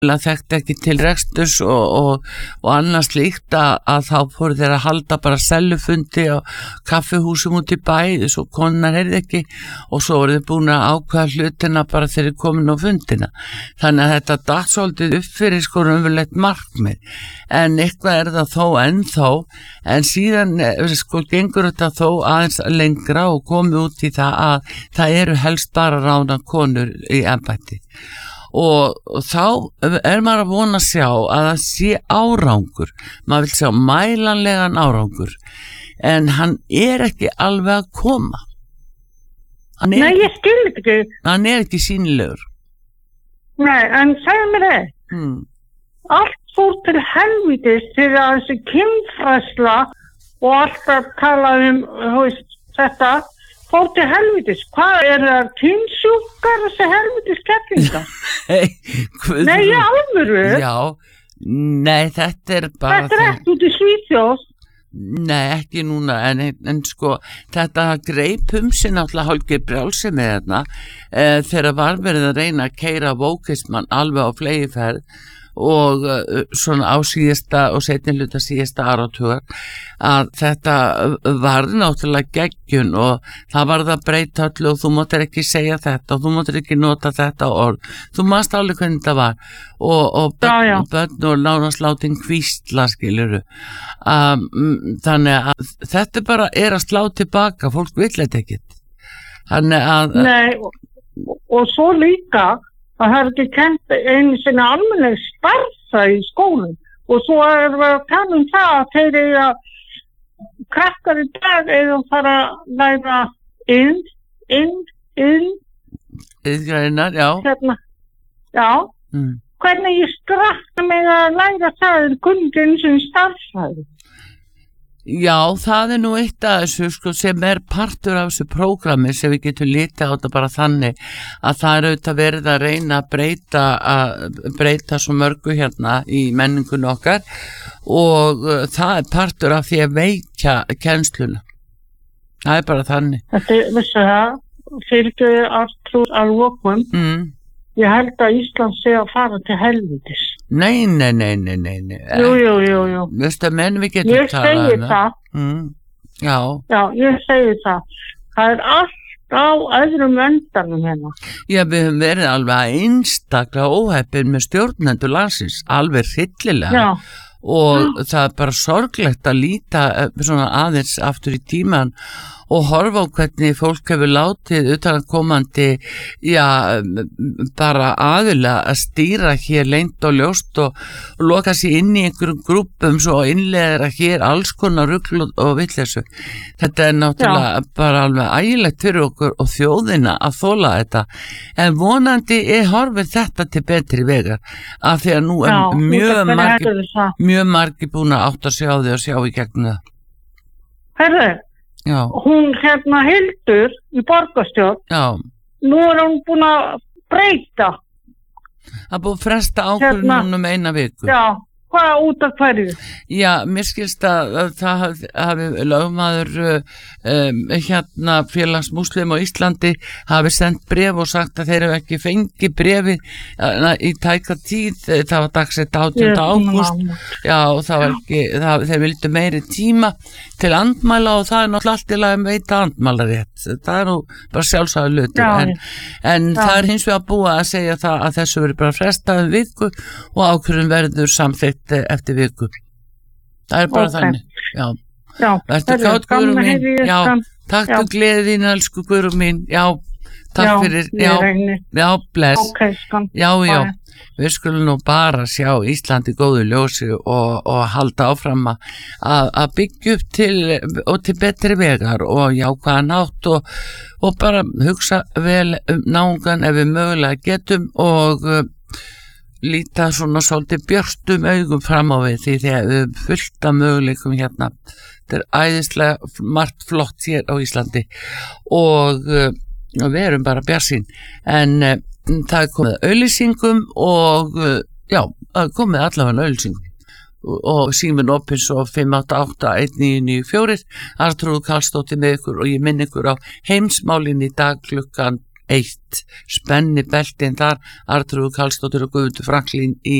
þekkti ekki til reksturs og annars slíkt að þá fóru þeir að halda bara sellufundi á kaffihúsum út í bæ svo konunar heyrði ekki og svo voru þeir búin að ákveða hlutina bara þegar þeir komin á fundina þannig að þetta datt svolítið upp fyrir sko raunverulegt markmið en eitthvað það þó ennþá en síðan sko gengur þetta þó aðeins lengra og komið út í það að það eru helst bara ráðnar konur í embætti og þá maður að vona að sjá að það sé árangur maður vil sjá mælanlegan árangur en hann ekki alveg að koma Nei, ég skil ekki hann ekki sýnilegur Nei, en segðu mér allt fór til helvítis til að þessi kynfræðsla og alltaf tala þetta fór til helvítis, hvað það kynsjúkar þessi helvítis kettlinga? Nei, ég alvöru. Já, nei, þetta bara... Þetta ekki út í Svíþjóð. Nei, ekki núna, en sko, þetta greip sig náttúrulega hálfgeir brjálsi með þarna, þegar var verið að reyna að keyra vókismann alveg á flegiferð og svona á síðasta og seinni hluta síðasta áratugar að þetta var náttúrulega geggjun og það var það breyta öllu og þú máttir ekki segja þetta og þú máttir ekki nota þetta orð þú mást alveg hvernig þetta var og börn og nánast látin hvísla skiluru þannig að þetta bara að slá tilbaka fólk vill þetta ekkert þannig að Nei, og svo líka að það ekki kent einu sinni almennileg starfa í skólum og svo við að tala það að þeir krakkar í dag að fara að læra Iðgreinar, já Já Hvernig ég skrakka mig að læra það kunni einu sinni starfsfræði Já, það nú eitt af þessu sko, sem partur af þessu prógrami sem við getum litið á þetta bara þannig að það auðvitað verið að reyna að breyta svo mörgu hérna í menningunni okkar og það partur af því að veikja kennsluna. Það bara þannig. Þetta vissu það, fyrir aftrúr að lokum. Ég held að Ísland sé að fara til helvítis. Nei. Jú. Veistu að menn við getum talað Ég segi það. Já, ég segi það. Það allt á öðrum endanum hérna. Já, við höfum verið alveg einstaklega óheppin með stjórnendur landsins, alveg hryllilega. Já. Og það bara sorglegt að líta svona aðeins aftur í tíman og horfa á hvernig fólk hefur látið utanaðkomandi bara aðila að stýra hér leynt og ljóst og loka sig inn í einhverjum grúppum svo innleiðir að hér alls konar rugl og vitleysu. Þetta náttúrulega bara alveg ægilegt fyrir okkur og þjóðina að þola þetta en vonandi horfið þetta til betri vegar af því að nú mjög margir búin að átta sig á því að sjá í gegnum það. Herðu, hún Hildur í borgarstjórn, nú hún búin að breyta. Það búið að fresta ákvörðunum eina viku. Já, hvað út af hverju? Já, mér skilst að það hafi lögmaður félagsmúslim á Íslandi hafi sendt bréf og sagt að þeir hafa ekki fengið bréfi í tæka tíð, það var dagsett 18. ágúst já, og það var ekki þeir vildu meiri tíma til andmæla og það náttúrulega allt í lagi að veita andmælarétt, það nú bara sjálfsagður hlutur, en það hins vegar búið að segja það að þessu verið bara frestað viku og ákvörðun verður samþykkt eftir viku. Það bara þannig. Já. Vertu kátt Guðrún mín. Já, takk til gleði þín elsku Guðrún mín. Já, takk fyrir. Já, bless. Já. Við skulum nú bara sjá Íslandi góðu ljósi og halda áfram að byggja upp til betri vegar og jákvæðan hátt og bara hugsa vel náungan ef við mögulega getum og líta svona svolítið björtum augum fram á við því þegar við fullt af möguleikum hérna. Þetta æðislega margt flott hér á Íslandi og við erum bara bjartsýn en það komið auglýsingum og það komið allavega auglýsingum og síminn opins og 5881994 Artrúð Karlsdóttir með ykkur og ég minn ykkur á Heimsmálin í dag klukkan 1 spenni beltin þar, Arnþrúður Karlsdóttir og Guðmundur Franklín í